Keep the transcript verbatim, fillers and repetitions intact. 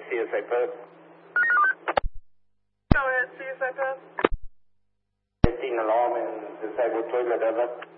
C S A Perth. Go ahead, C S A Perth. fifteen alarm and disabled toilet, over.